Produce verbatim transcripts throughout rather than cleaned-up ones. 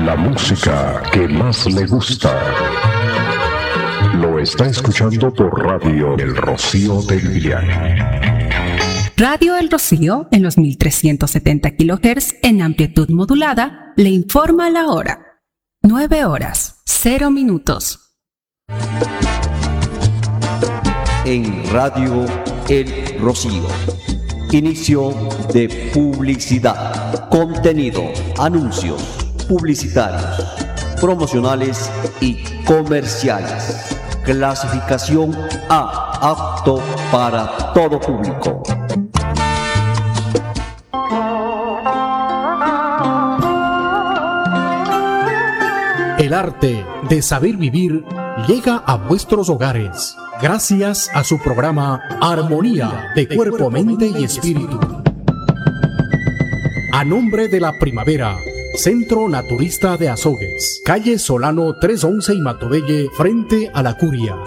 La música que más le gusta lo está escuchando por Radio El Rocío del Liliana. Radio El Rocío, en los mil trescientos setenta kilohertz en amplitud modulada, le informa la hora. nueve horas, cero minutos. En Radio El Rocío. Inicio de publicidad. Contenido, anuncios publicitarios, promocionales y comerciales. Clasificación A, apto para todo público. El arte de saber vivir llega a vuestros hogares gracias a su programa Armonía de Cuerpo, Mente y Espíritu. A nombre de la Primavera, Centro Naturista de Azogues, calle Solano trescientos once y Matobelle, frente a la Curia.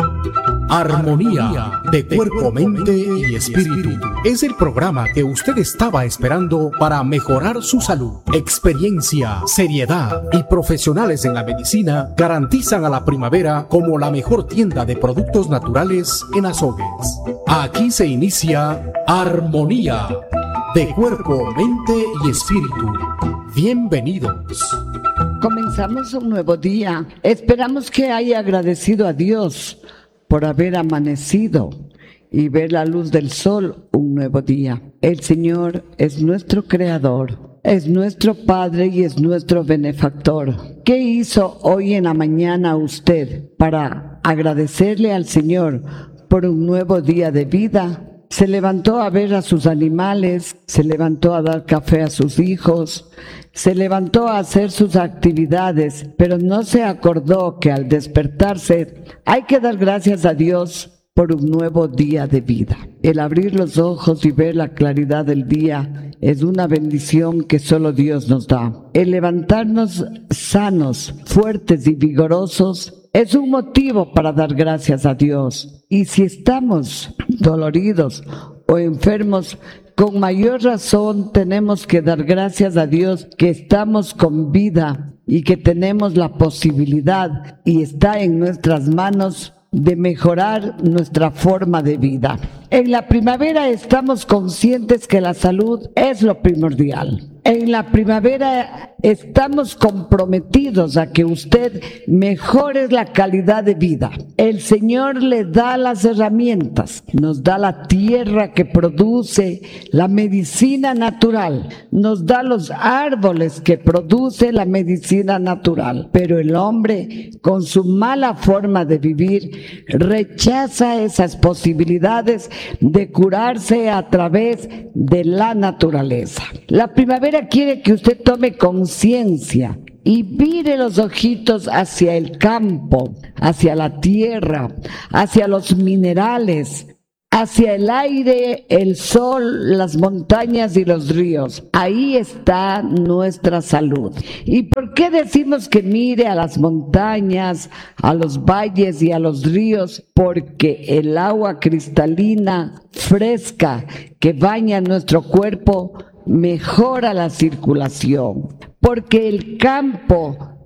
Armonía de Cuerpo, Mente y Espíritu es el programa que usted estaba esperando para mejorar su salud. Experiencia, seriedad y profesionales en la medicina garantizan a la Primavera como la mejor tienda de productos naturales en Azogues. Aquí se inicia Armonía de Cuerpo, Mente y Espíritu. Bienvenidos. Comenzamos un nuevo día. Esperamos que haya agradecido a Dios por haber amanecido y ver la luz del sol un nuevo día. El Señor es nuestro Creador, es nuestro Padre y es nuestro benefactor. ¿Qué hizo hoy en la mañana usted para agradecerle al Señor por un nuevo día de vida? Se levantó a ver a sus animales, se levantó a dar café a sus hijos, se levantó a hacer sus actividades, pero no se acordó que al despertarse hay que dar gracias a Dios por un nuevo día de vida. El abrir los ojos y ver la claridad del día es una bendición que solo Dios nos da. El levantarnos sanos, fuertes y vigorosos es un motivo para dar gracias a Dios. Y si estamos doloridos o enfermos, con mayor razón tenemos que dar gracias a Dios que estamos con vida y que tenemos la posibilidad y está en nuestras manos de mejorar nuestra forma de vida. En la primavera estamos conscientes que la salud es lo primordial. En la primavera estamos comprometidos a que usted mejore la calidad de vida. El Señor le da las herramientas, nos da la tierra que produce la medicina natural, nos da los árboles que produce la medicina natural. Pero el hombre, con su mala forma de vivir, rechaza esas posibilidades de curarse a través de la naturaleza. La primavera quiere que usted tome conciencia y vire los ojitos hacia el campo, hacia la tierra, hacia los minerales, hacia el aire, el sol, las montañas y los ríos. Ahí está nuestra salud. ¿Y por qué decimos que mire a las montañas, a los valles y a los ríos? Porque el agua cristalina, fresca, que baña nuestro cuerpo, mejora la circulación. Porque el campo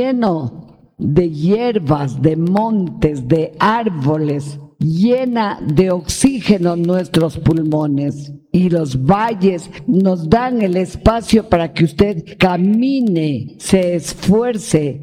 lleno de hierbas, de montes, de árboles, llena de oxígeno nuestros pulmones, y los valles nos dan el espacio para que usted camine, se esfuerce,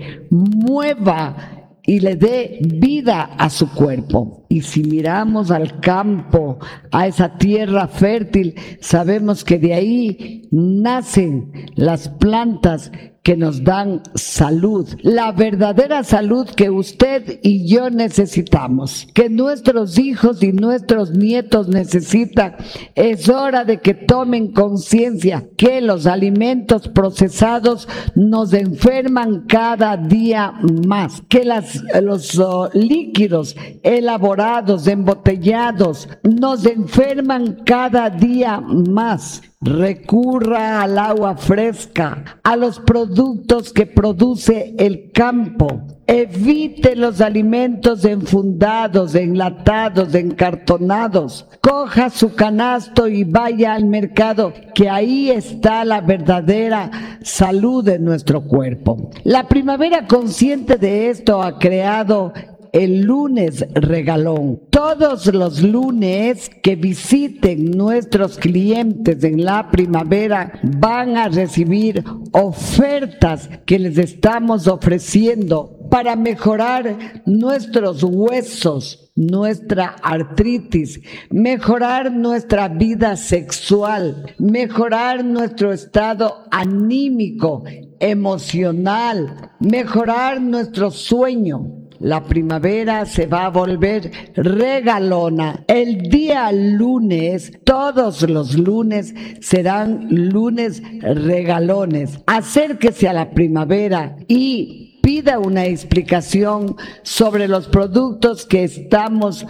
mueva y le dé vida a su cuerpo. Y si miramos al campo, a esa tierra fértil, sabemos que de ahí nacen las plantas que nos dan salud, la verdadera salud que usted y yo necesitamos, que nuestros hijos y nuestros nietos necesitan. Es hora de que tomen conciencia que los alimentos procesados nos enferman cada día más, que las, los uh, líquidos elaborados, embotellados, nos enferman cada día más. recurra al agua fresca, a los productos que produce el campo. Evite los alimentos enfundados, enlatados, encartonados. Coja su canasto y vaya al mercado, que ahí está la verdadera salud de nuestro cuerpo. La primavera, consciente de esto, ha creado el lunes regalón. Todos los lunes que visiten nuestros clientes en la primavera van a recibir ofertas que les estamos ofreciendo para mejorar nuestros huesos, nuestra artritis, mejorar nuestra vida sexual, mejorar nuestro estado anímico, emocional, mejorar nuestro sueño. La primavera se va a volver regalona. El día lunes, todos los lunes serán lunes regalones. Acérquese a la primavera y pida una explicación sobre los productos que estamos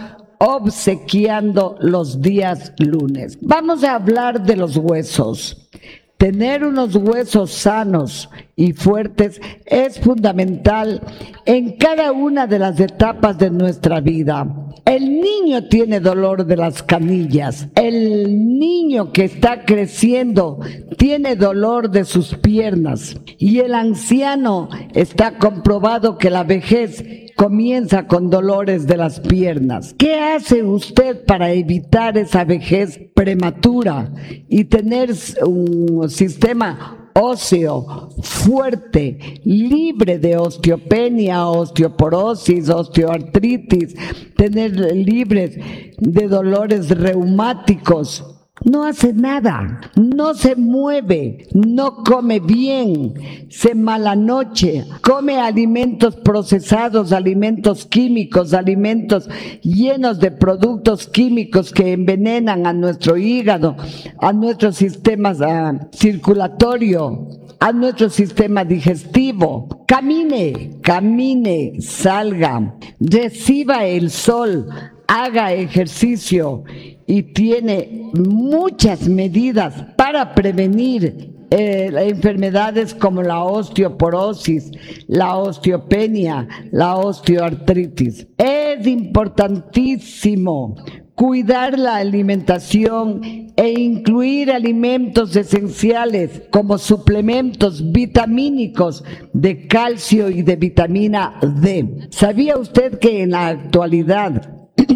obsequiando los días lunes. Vamos a hablar de los huesos. Tener unos huesos sanos y fuertes es fundamental en cada una de las etapas de nuestra vida. El niño tiene dolor de las canillas. El niño que está creciendo tiene dolor de sus piernas. Y el anciano, está comprobado que la vejez comienza con dolores de las piernas. ¿Qué hace usted para evitar esa vejez prematura y tener un sistema óseo fuerte, libre de osteopenia, osteoporosis, osteoartritis, tener libres de dolores reumáticos? No hace nada, no se mueve, no come bien, se malanoche, come alimentos procesados, alimentos químicos, alimentos llenos de productos químicos que envenenan a nuestro hígado, a nuestro sistema uh, circulatorio, a nuestro sistema digestivo. Camine, camine, salga, reciba el sol, haga ejercicio y tiene muchas medidas para prevenir eh, enfermedades como la osteoporosis, la osteopenia, la osteoartritis. Es importantísimo cuidar la alimentación e incluir alimentos esenciales como suplementos vitamínicos de calcio y de vitamina D. ¿Sabía usted que en la actualidad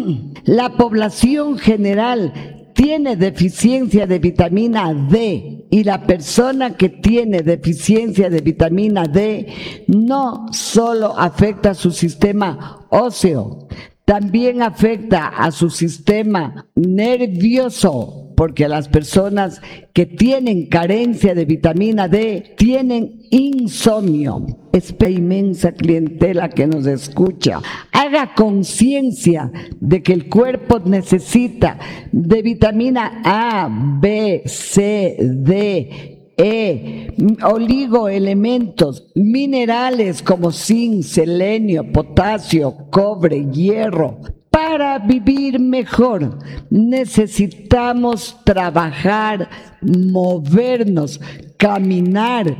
la población general tiene deficiencia de vitamina D, y la persona que tiene deficiencia de vitamina D no solo afecta a su sistema óseo, también afecta a su sistema nervioso? Porque las personas que tienen carencia de vitamina D tienen insomnio. Es la inmensa clientela que nos escucha. Haga conciencia de que el cuerpo necesita de vitamina A, B, C, D, E, oligoelementos, minerales como zinc, selenio, potasio, cobre, hierro. Para vivir mejor necesitamos trabajar, movernos, caminar.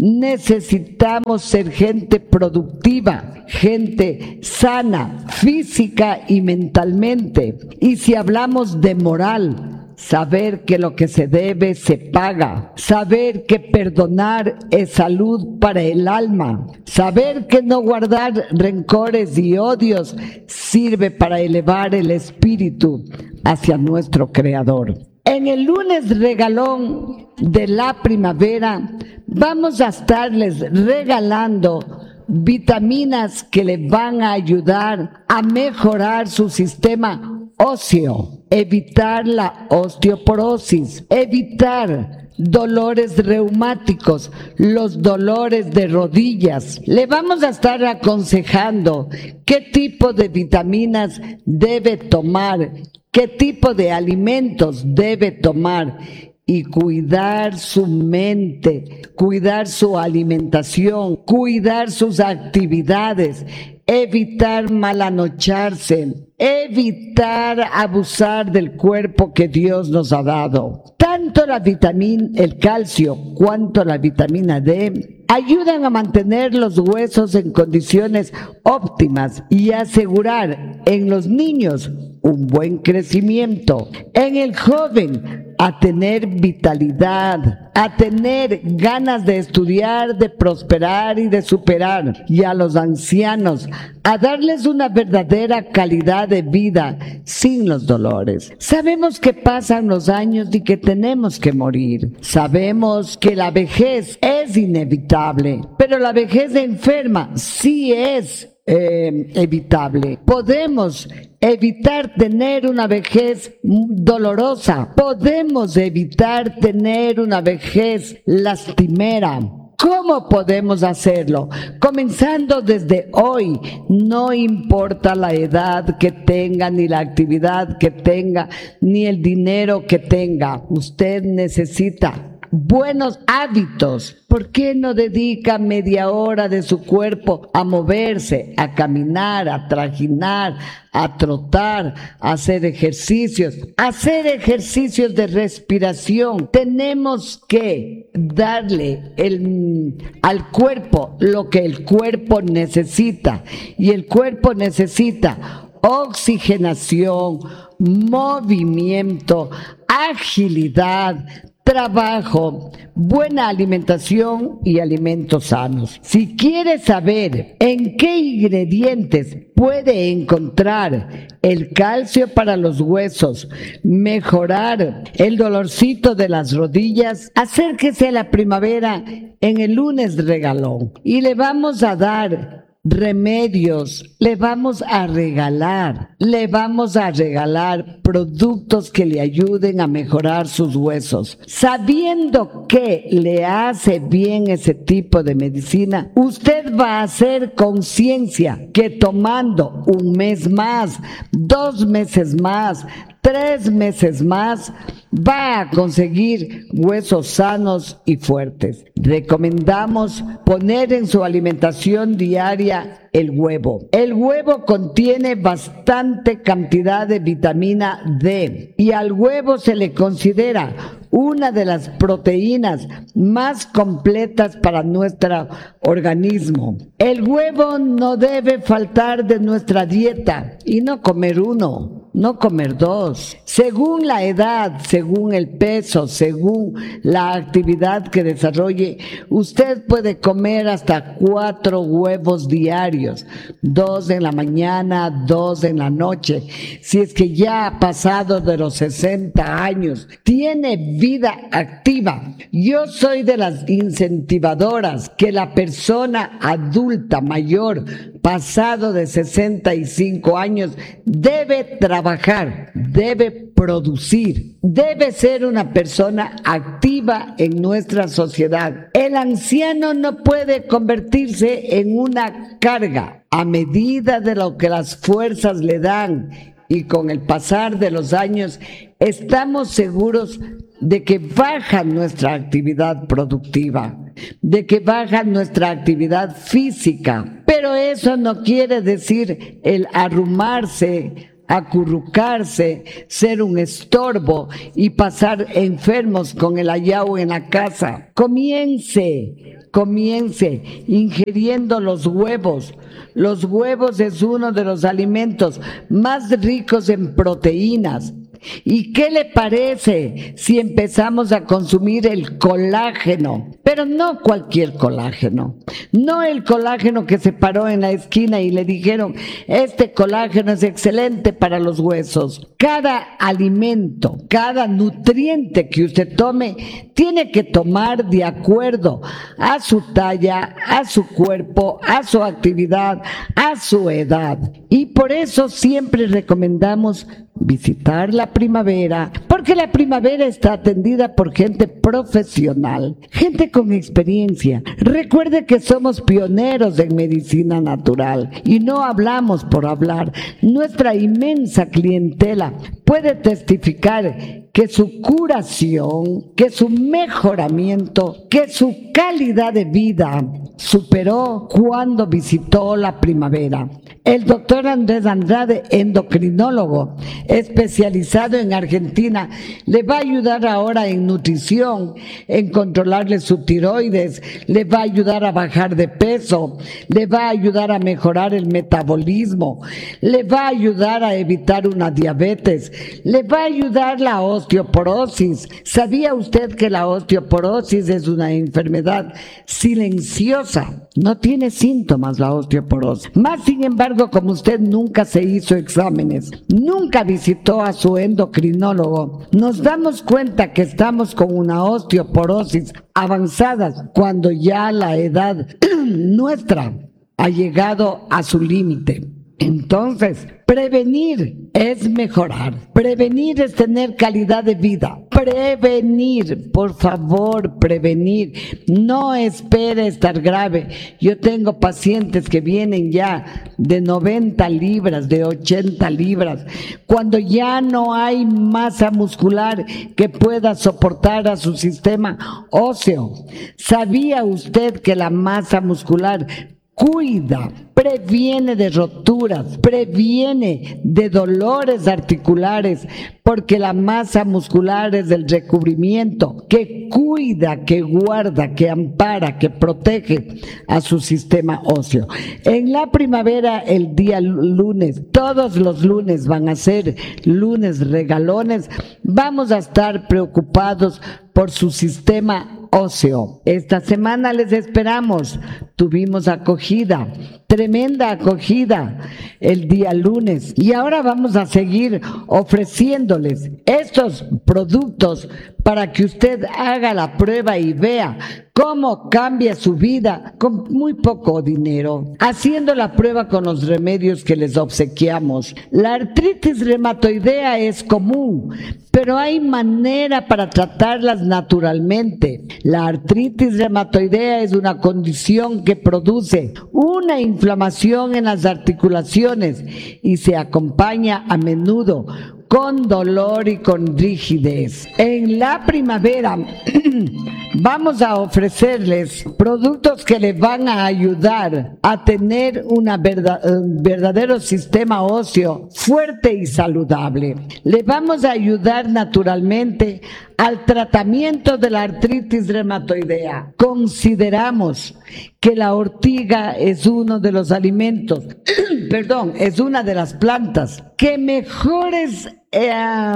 Necesitamos ser gente productiva, gente sana, física y mentalmente. Y si hablamos de moral, saber que lo que se debe se paga, saber que perdonar es salud para el alma, saber que no guardar rencores y odios sirve para elevar el espíritu hacia nuestro Creador. En el lunes regalón de la primavera vamos a estarles regalando vitaminas que les van a ayudar a mejorar su sistema óseo, evitar la osteoporosis, evitar dolores reumáticos, los dolores de rodillas. Le vamos a estar aconsejando qué tipo de vitaminas debe tomar, qué tipo de alimentos debe tomar y cuidar su mente, cuidar su alimentación, cuidar sus actividades, evitar malanocharse, evitar abusar del cuerpo que Dios nos ha dado. Tanto la vitamina, el calcio, cuanto la vitamina D ayudan a mantener los huesos en condiciones óptimas y asegurar en los niños un buen crecimiento, en el joven a tener vitalidad, a tener ganas de estudiar, de prosperar y de superar, y a los ancianos a darles una verdadera calidad de vida sin los dolores. Sabemos que pasan los años y que tenemos que morir. Sabemos que la vejez es inevitable, pero la vejez enferma sí es Eh, evitable. Podemos evitar tener una vejez dolorosa. Podemos evitar tener una vejez lastimera. ¿Cómo podemos hacerlo? Comenzando desde hoy. No importa la edad que tenga, ni la actividad que tenga, ni el dinero que tenga. Usted necesita buenos hábitos. ¿Por qué no dedica media hora de su cuerpo a moverse, a caminar, a trajinar, a trotar, a hacer ejercicios, a hacer ejercicios de respiración? Tenemos que darle el, al cuerpo lo que el cuerpo necesita, y el cuerpo necesita oxigenación, movimiento, agilidad, trabajo, buena alimentación y alimentos sanos. Si quiere saber en qué ingredientes puede encontrar el calcio para los huesos, mejorar el dolorcito de las rodillas, acérquese a la primavera en el lunes regalón y le vamos a dar remedios, le vamos a regalar, le vamos a regalar productos que le ayuden a mejorar sus huesos. Sabiendo que le hace bien ese tipo de medicina, usted va a hacer conciencia que tomando un mes más, dos meses más, tres meses más, va a conseguir huesos sanos y fuertes. Recomendamos poner en su alimentación diaria el huevo. El huevo contiene bastante cantidad de vitamina D y al huevo se le considera una de las proteínas más completas para nuestro organismo. El huevo no debe faltar de nuestra dieta y no comer uno, no comer dos. Según la edad, según el peso, según la actividad que desarrolle, usted puede comer hasta cuatro huevos diarios, dos en la mañana, dos en la noche. Si es que ya ha pasado de los sesenta años, tiene vida activa. Yo soy de las incentivadoras que la persona adulta mayor, pasado de sesenta y cinco años, debe trabajar, debe producir, debe ser una persona activa en nuestra sociedad. El anciano no puede convertirse en una carga. A medida de lo que las fuerzas le dan y con el pasar de los años, estamos seguros de que baja nuestra actividad productiva, de que baja nuestra actividad física. Pero eso no quiere decir el arrumarse, acurrucarse, ser un estorbo y pasar enfermos con el ayao en la casa. Comience, comience ingiriendo los huevos. Los huevos es uno de los alimentos más ricos en proteínas. ¿Y qué le parece si empezamos a consumir el colágeno? Pero no cualquier colágeno, no el colágeno que se paró en la esquina y le dijeron, este colágeno es excelente para los huesos. Cada alimento, cada nutriente que usted tome, tiene que tomar de acuerdo a su talla, a su cuerpo, a su actividad, a su edad. Y por eso siempre recomendamos visitar la primavera, porque la primavera está atendida por gente profesional, gente con experiencia. Recuerde que somos pioneros en medicina natural y no hablamos por hablar. Nuestra inmensa clientela puede testificar que su curación, que su mejoramiento, que su calidad de vida superó cuando visitó la primavera. El doctor Andrés Andrade, endocrinólogo especializado en Argentina, le va a ayudar ahora en nutrición, en controlarle su tiroides, le va a ayudar a bajar de peso, le va a ayudar a mejorar el metabolismo, le va a ayudar a evitar una diabetes, le va a ayudar la osteoporosis. ¿Sabía usted que la osteoporosis es una enfermedad silenciosa? No tiene síntomas la osteoporosis. Más sin embargo, como usted nunca se hizo exámenes, nunca visitó a su endocrinólogo, nos damos cuenta que estamos con una osteoporosis avanzada cuando ya la edad nuestra ha llegado a su límite. Entonces, prevenir es mejorar. Prevenir es tener calidad de vida. Prevenir, por favor, prevenir. No espere estar grave. Yo tengo pacientes que vienen ya de noventa libras, de ochenta libras, cuando ya no hay masa muscular que pueda soportar a su sistema óseo. ¿Sabía usted que la masa muscular cuida, previene de roturas, previene de dolores articulares, porque la masa muscular es el recubrimiento que cuida, que guarda, que ampara, que protege a su sistema óseo? En la primavera, el día lunes, todos los lunes van a ser lunes regalones, vamos a estar preocupados por su sistema óseo. Esta semana les esperamos. Tuvimos acogida, tremenda acogida el día lunes, y ahora vamos a seguir ofreciéndoles estos productos para que usted haga la prueba y vea cómo cambia su vida con muy poco dinero, haciendo la prueba con los remedios que les obsequiamos. La artritis reumatoidea es común, pero hay manera para tratarlas naturalmente. La artritis reumatoidea es una condición que produce una inflamación en las articulaciones y se acompaña a menudo con dolor y con rigidez. En la primavera vamos a ofrecerles productos que les van a ayudar a tener un verdadero sistema óseo fuerte y saludable. Le vamos a ayudar naturalmente al tratamiento de la artritis reumatoidea. Consideramos que la ortiga es uno de los alimentos, perdón, es una de las plantas que mejores eh,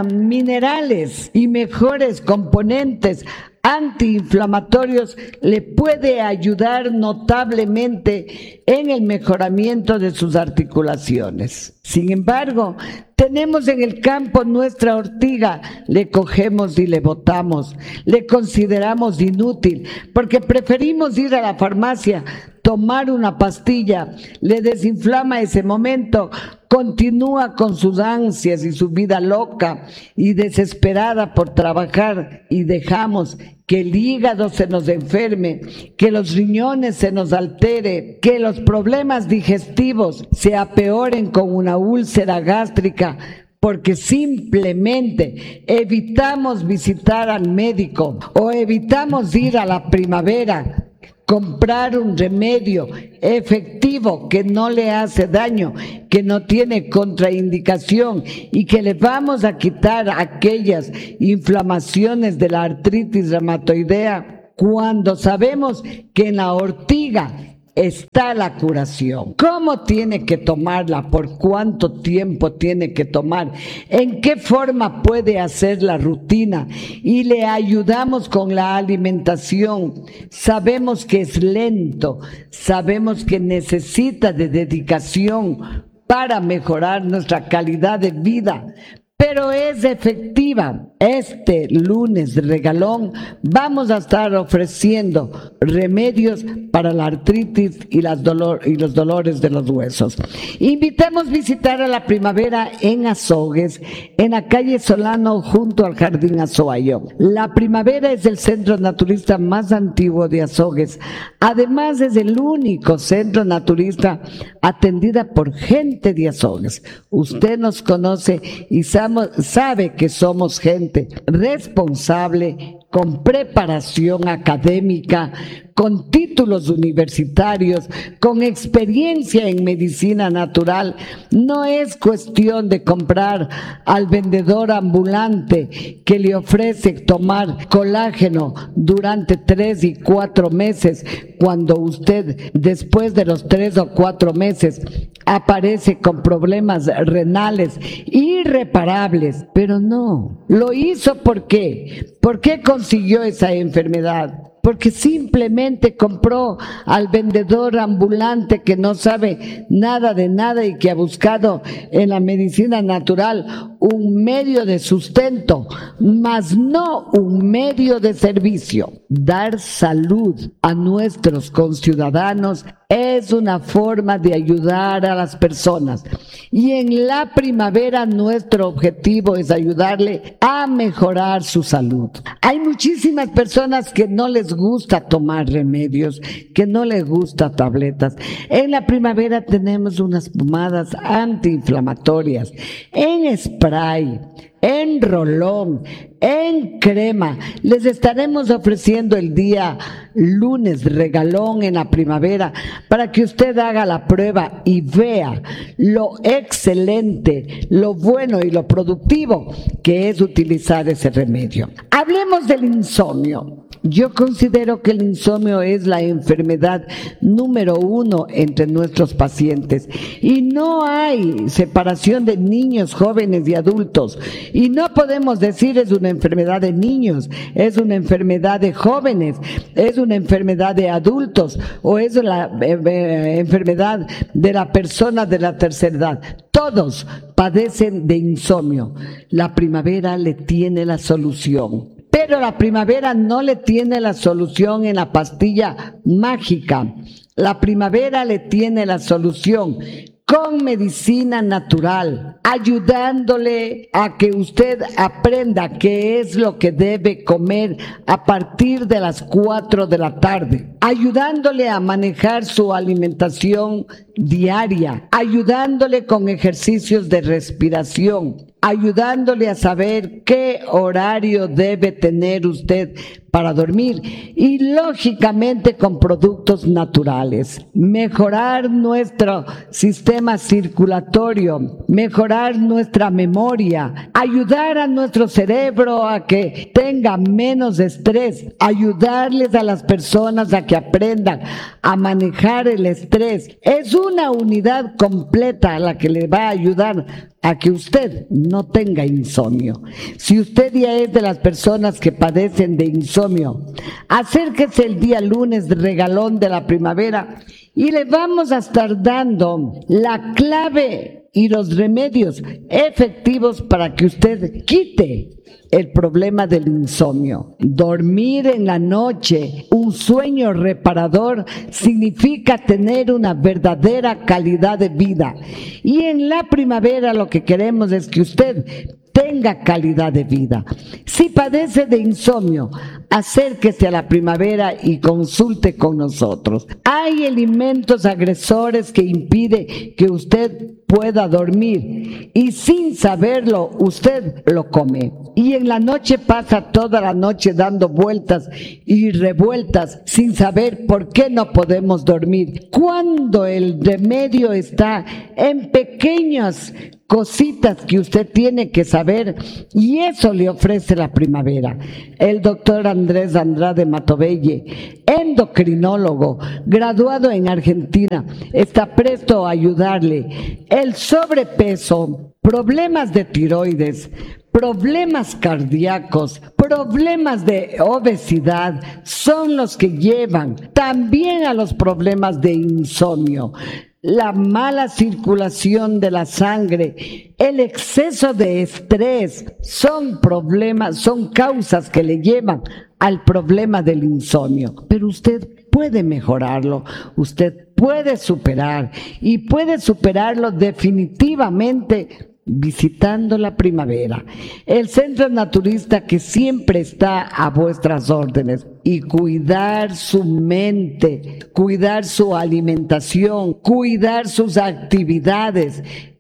minerales y mejores componentes antiinflamatorios le puede ayudar notablemente en el mejoramiento de sus articulaciones. Sin embargo, tenemos en el campo nuestra ortiga, le cogemos y le botamos, le consideramos inútil, porque preferimos ir a la farmacia, tomar una pastilla, le desinflama ese momento, continúa con sus ansias y su vida loca y desesperada por trabajar, y dejamos que el hígado se nos enferme, que los riñones se nos altere, que los problemas digestivos se apeoren con una úlcera gástrica, porque simplemente evitamos visitar al médico o evitamos ir a la primavera, comprar un remedio efectivo que no le hace daño, que no tiene contraindicación y que le vamos a quitar aquellas inflamaciones de la artritis reumatoidea, cuando sabemos que en la ortiga está la curación. ¿Cómo tiene que tomarla? ¿Por cuánto tiempo tiene que tomar? ¿En qué forma puede hacer la rutina? Y le ayudamos con la alimentación. Sabemos que es lento, sabemos que necesita de dedicación para mejorar nuestra calidad de vida, pero es efectiva. Este lunes regalón vamos a estar ofreciendo remedios para la artritis y, las dolor, y los dolores de los huesos. Invitamos a visitar a la primavera en Azogues, en la calle Solano junto al Jardín Azoayo. La primavera es el centro naturista más antiguo de Azogues. Además es el único centro naturista atendida por gente de Azogues. Usted nos conoce y sabe que somos somos gente responsable, con preparación académica, con títulos universitarios, con experiencia en medicina natural. No es cuestión de comprar al vendedor ambulante que le ofrece tomar colágeno durante tres y cuatro meses, cuando usted después de los tres o cuatro meses aparece con problemas renales irreparables. Pero no, lo hizo ¿por qué? ¿Por qué consiguió esa enfermedad? Porque simplemente compró al vendedor ambulante que no sabe nada de nada y que ha buscado en la medicina natural un medio de sustento, mas no un medio de servicio. Dar salud a nuestros conciudadanos es una forma de ayudar a las personas. Y en la primavera nuestro objetivo es ayudarle a mejorar su salud. Hay muchísimas personas que no les gusta tomar remedios, que no les gusta tabletas. En la primavera tenemos unas pomadas antiinflamatorias, en spray, en rolón, en crema. Les estaremos ofreciendo el día lunes regalón en la primavera para que usted haga la prueba y vea lo excelente, lo bueno y lo productivo que es utilizar ese remedio. Hablemos del insomnio. Yo considero que el insomnio es la enfermedad número uno entre nuestros pacientes y no hay separación de niños, jóvenes y adultos, y no podemos decir es una enfermedad de niños, es una enfermedad de jóvenes, es una enfermedad de adultos o es la eh, eh, enfermedad de la persona de la tercera edad. Todos padecen de insomnio. La primavera le tiene la solución. Pero la primavera no le tiene la solución en la pastilla mágica. La primavera le tiene la solución con medicina natural, ayudándole a que usted aprenda qué es lo que debe comer a partir de las cuatro de la tarde, ayudándole a manejar su alimentación diaria, ayudándole con ejercicios de respiración, ayudándole a saber qué horario debe tener usted para dormir y lógicamente con productos naturales. Mejorar nuestro sistema circulatorio, mejorar nuestra memoria, ayudar a nuestro cerebro a que tenga menos estrés, ayudarles a las personas a que aprendan a manejar el estrés. Es una unidad completa la que le va a ayudar a que usted no tenga insomnio. Si usted ya es de las personas que padecen de insomnio, acérquese el día lunes regalón de la primavera y le vamos a estar dando la clave y los remedios efectivos para que usted quite el problema del insomnio. Dormir en la noche, un sueño reparador, significa tener una verdadera calidad de vida. Y en la primavera lo que queremos es que usted tenga calidad de vida. Si padece de insomnio, acérquese a la primavera y consulte con nosotros. Hay elementos agresores que impiden que usted pueda dormir y sin saberlo usted lo come. Y en la noche pasa toda la noche dando vueltas y revueltas sin saber por qué no podemos dormir. Cuando el remedio está en pequeñas cositas que usted tiene que saber, y eso le ofrece la primavera. El doctor Andrés Andrade Matovelle, endocrinólogo, graduado en Argentina, está presto a ayudarle. El sobrepeso, problemas de tiroides, problemas cardíacos, problemas de obesidad son los que llevan también a los problemas de insomnio. La mala circulación de la sangre, el exceso de estrés son problemas, son causas que le llevan al problema del insomnio. Pero usted puede mejorarlo, usted puede superar y puede superarlo definitivamente visitando la primavera, el centro naturista que siempre está a vuestras órdenes. Y cuidar su mente, cuidar su alimentación, cuidar sus actividades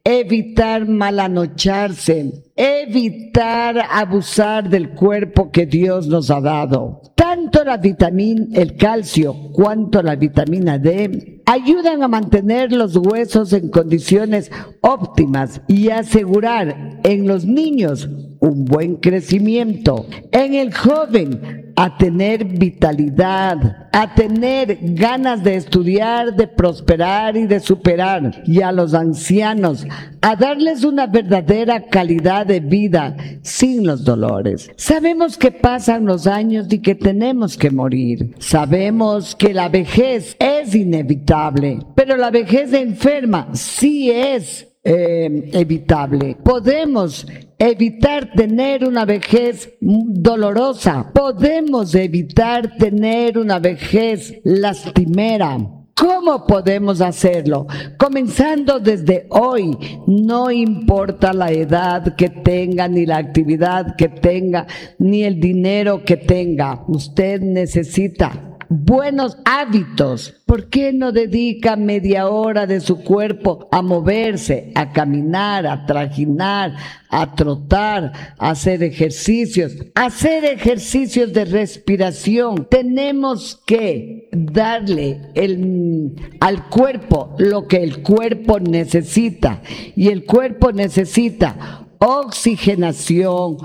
evitar malanocharse, evitar abusar del cuerpo que Dios nos ha dado. Tanto la vitamina, el calcio, cuanto la vitamina D ayudan a mantener los huesos en condiciones óptimas y asegurar en los niños un buen crecimiento, en el joven a tener vitalidad, a tener ganas de estudiar, de prosperar y de superar, y a los ancianos a darles una verdadera calidad de vida sin los dolores. Sabemos que pasan los años y que tenemos que morir. Sabemos que la vejez es inevitable, pero la vejez enferma sí es Eh, evitable. Podemos evitar tener una vejez dolorosa. Podemos evitar tener una vejez lastimera. ¿Cómo podemos hacerlo? Comenzando desde hoy. No importa la edad que tenga, ni la actividad que tenga, ni el dinero que tenga. Usted necesita buenos hábitos. ¿Por qué no dedica media hora de su cuerpo a moverse, a caminar, a trajinar, a trotar, a hacer ejercicios, a hacer ejercicios de respiración? Tenemos que darle el, al cuerpo lo que el cuerpo necesita, y el cuerpo necesita oxigenación,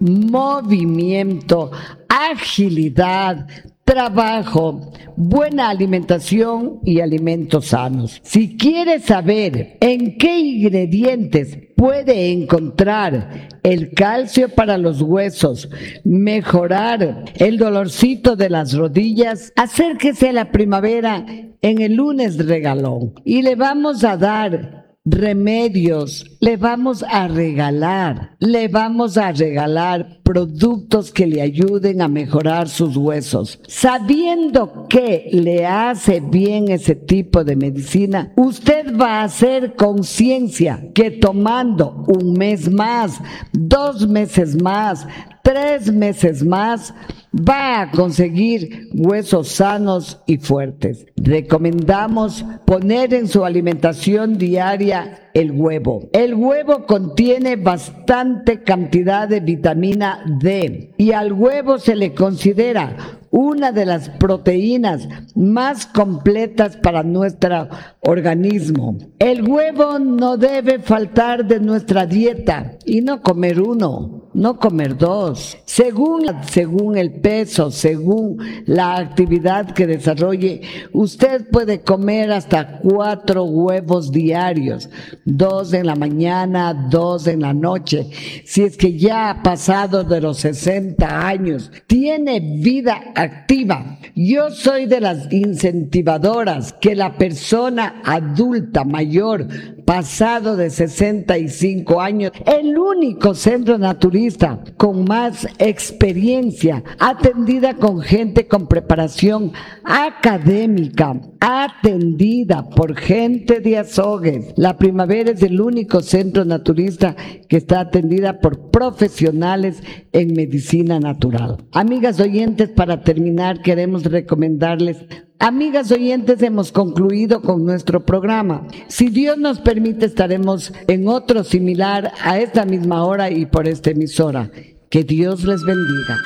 movimiento, agilidad, trabajo, buena alimentación y alimentos sanos. Si quiere saber en qué ingredientes puede encontrar el calcio para los huesos, mejorar el dolorcito de las rodillas, acérquese a la primavera en el lunes regalón y le vamos a dar remedios, le vamos a regalar, le vamos a regalar productos que le ayuden a mejorar sus huesos. Sabiendo que le hace bien ese tipo de medicina, usted va a hacer conciencia que tomando un mes más, dos meses más, tres meses más, va a conseguir huesos sanos y fuertes. Recomendamos poner en su alimentación diaria el huevo. El huevo contiene bastante cantidad de vitamina D y al huevo se le considera una de las proteínas más completas para nuestro organismo. El huevo no debe faltar de nuestra dieta, y no comer uno, no comer dos. Según, según el peso, según la actividad que desarrolle, usted puede comer hasta cuatro huevos diarios, dos en la mañana, dos en la noche. Si es que ya ha pasado de los sesenta años, tiene vida activa. Yo soy de las incentivadoras que la persona adulta mayor, pasado de sesenta y cinco años, el único centro naturista con más experiencia, atendida con gente con preparación académica, atendida por gente de Azogues. La Primavera es el único centro naturista que está atendida por profesionales en medicina natural. Amigas oyentes, para terminar queremos recomendarles. Amigas oyentes, hemos concluido con nuestro programa. Si Dios nos permite, estaremos en otro similar a esta misma hora y por esta emisora. Que Dios les bendiga.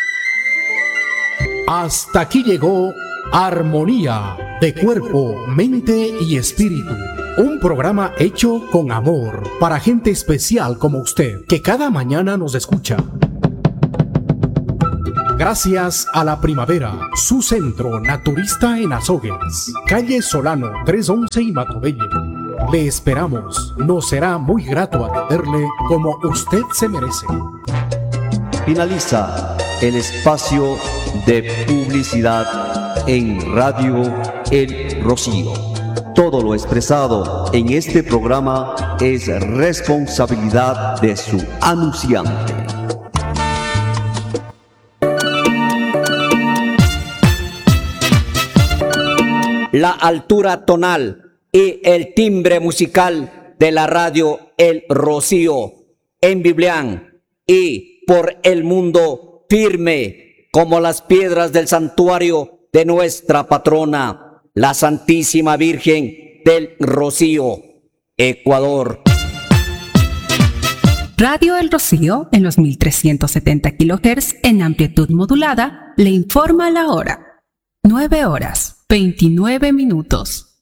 Hasta aquí llegó Armonía de Cuerpo, Mente y Espíritu. Un programa hecho con amor para gente especial como usted, que cada mañana nos escucha. Gracias a La Primavera, su centro naturista en Azogues, calle Solano trescientos once y Matobelle. Le esperamos, nos será muy grato atenderle como usted se merece. Finaliza el espacio de publicidad en Radio El Rocío. Todo lo expresado en este programa es responsabilidad de su anunciante. La altura tonal y el timbre musical de la radio El Rocío en Biblián y por el mundo, firme como las piedras del santuario de nuestra patrona, la Santísima Virgen del Rocío, Ecuador. Radio El Rocío, en los mil trescientos setenta kilohertz en amplitud modulada, le informa la hora. nueve horas, veintinueve minutos.